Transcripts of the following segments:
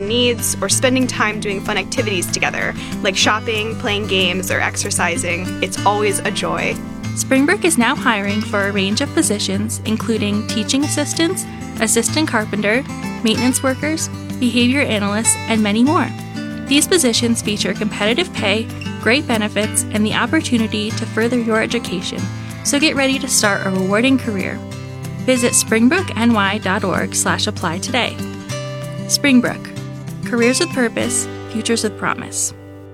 needs, or spending time doing fun activities together, like shopping, playing games, or exercising. It's always a joy. Springbrook is now hiring for a range of positions, including teaching assistants, assistant carpenter, maintenance workers, behavior analysts, and many more. These positions feature competitive pay, great benefits, and the opportunity to further your education, so get ready to start a rewarding career. Visit springbrookny.org/apply today. Springbrook. Careers with purpose, futures with promise.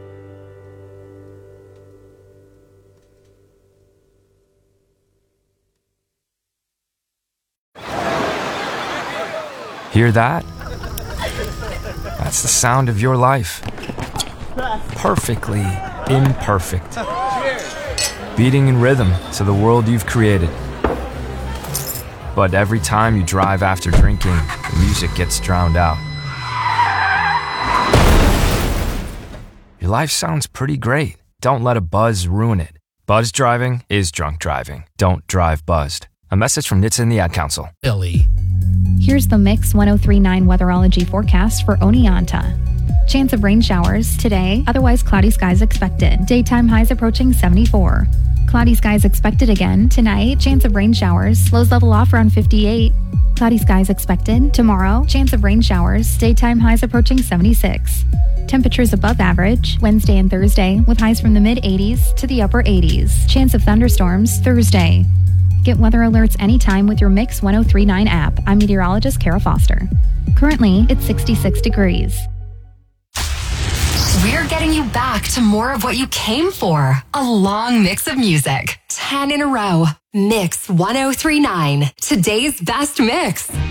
Hear that? That's the sound of your life. Perfectly imperfect. Beating in rhythm to the world you've created. But every time you drive after drinking, the music gets drowned out. Your life sounds pretty great. Don't let a buzz ruin it. Buzz driving is drunk driving. Don't drive buzzed. A message from NHTSA and the Ad Council. Billy. Here's the Mix 1039 weatherology forecast for Oneonta. Chance of rain showers today, otherwise cloudy skies expected. Daytime highs approaching 74. Cloudy skies expected again tonight. Chance of rain showers. Lows level off around 58. Cloudy skies expected. Tomorrow, chance of rain showers. Daytime highs approaching 76. Temperatures above average Wednesday and Thursday, with highs from the mid-80s to the upper 80s. Chance of thunderstorms Thursday. Get weather alerts anytime with your Mix 1039 app. I'm meteorologist Kara Foster. Currently, it's 66 degrees. We're getting you back to more of what you came for. A long mix of music. 10 in a row. Mix 1039. Today's best mix.